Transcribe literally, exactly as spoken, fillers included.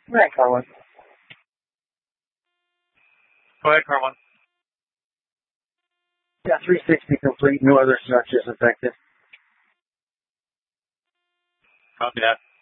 Right, Carwin. Go ahead, Carwin. Yeah, three sixty complete. No other structures affected. Copy that.